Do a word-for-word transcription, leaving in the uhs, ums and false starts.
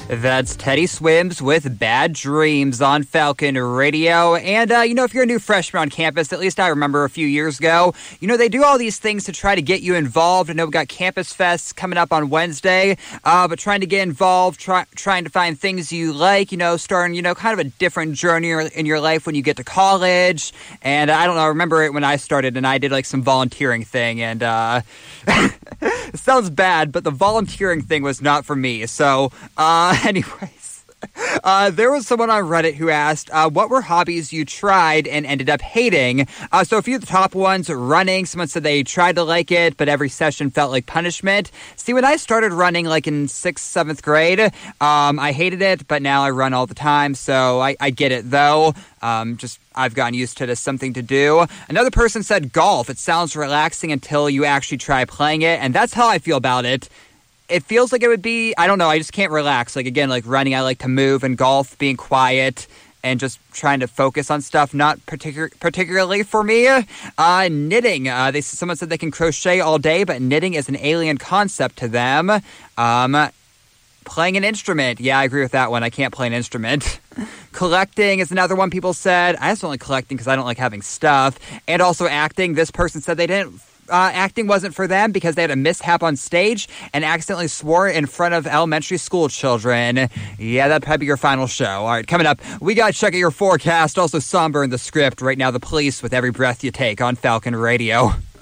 That's Teddy Swims with Bad Dreams on Falcon Radio. And, uh, you know, if you're a new freshman on campus, at least I remember a few years ago, you know, they do all these things to try to get you involved. I know we got Campus Fest coming up on Wednesday, uh, but trying to get involved, try, trying to find things you like, you know, starting, you know, kind of a different journey in your life when you get to college. And uh, I don't know, I remember it when I started and I did like some volunteering thing. And uh, it sounds bad, but the volunteering thing was not for me. So, uh, anyways, uh, there was someone on Reddit who asked, uh, what were hobbies you tried and ended up hating? Uh, so a few of the top ones, running. Someone said they tried to like it, but every session felt like punishment. See, when I started running like in sixth, seventh grade, um, I hated it, but now I run all the time. So I, I get it though. Um, just I've gotten used to it as something to do. Another person said golf. It sounds relaxing until you actually try playing it. And that's how I feel about it. It feels like it would be, I don't know, I just can't relax. Like, again, like running, I like to move, and golf, being quiet and just trying to focus on stuff, not particu- particularly for me. Uh, knitting, uh, they someone said they can crochet all day, but knitting is an alien concept to them. Um, playing an instrument, yeah, I agree with that one. I can't play an instrument. Collecting is another one people said. I just don't like collecting because I don't like having stuff. And also acting, this person said they didn't Uh, acting wasn't for them because they had a mishap on stage and accidentally swore in front of elementary school children. Yeah, that'd probably be your final show. All right, coming up, we got to check out your forecast. Also somber in the script. Right now, the police with every breath you take on Falcon Radio.